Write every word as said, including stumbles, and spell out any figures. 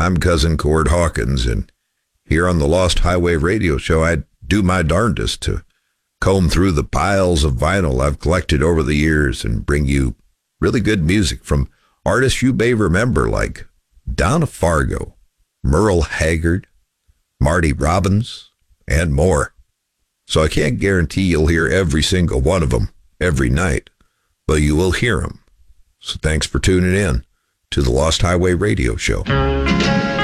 I'm Cousin Cord Hawkins, and here on the Lost Highway Radio Show, I do my darndest to comb through the piles of vinyl I've collected over the years and bring you really good music from artists you may remember like Donna Fargo, Merle Haggard, Marty Robbins, and more. So I can't guarantee you'll hear every single one of them every night, but you will hear them. So thanks for tuning in to the Lost Highway Radio Show.